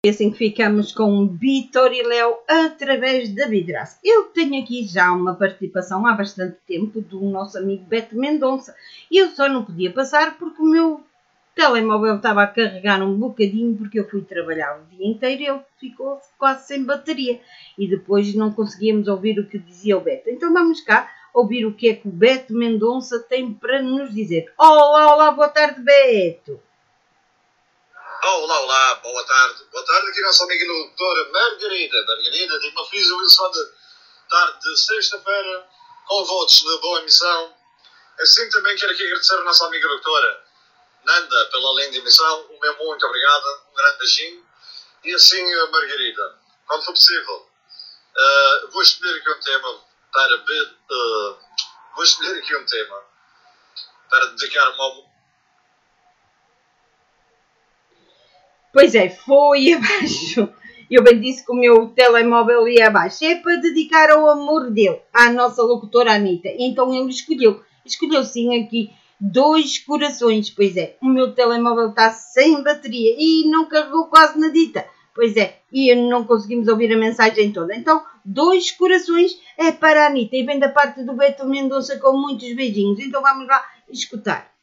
assim que ficamos com Vitor e Léo através da vidraça. Eu tenho aqui já uma participação há bastante tempo do nosso amigo Beto Mendonça e eu só não podia passar porque o meu telemóvel estava a carregar um bocadinho porque eu fui trabalhar o dia inteiro e ele ficou quase sem bateria e depois não conseguíamos ouvir o que dizia o Beto. Então vamos cá ouvir o que é que o Beto Mendonça tem para nos dizer. Olá, olá, boa tarde, Beto. Olá, olá, boa tarde. Boa tarde aqui nossa amiga doutora Margarida. Margarida, tenho uma visualização de tarde de sexta-feira com votos de boa emissão. Assim também quero aqui agradecer a nossa amiga doutora Nanda pela linda emissão. O meu muito obrigado, um grande beijinho. E assim, Margarida, quando for possível, vou escolher aqui um tema para dedicar uma... Pois é, foi abaixo. Eu bem disse que o meu telemóvel ia abaixo. É para dedicar ao amor dele, à nossa locutora Anitta. Então ele escolheu sim aqui 2 corações. Pois é, o meu telemóvel está sem bateria e não carregou quase nadita. Pois é, e não conseguimos ouvir a mensagem toda. Então, 2 corações é para a Anitta e vem da parte do Beto Mendonça com muitos beijinhos. Então vamos lá escutar.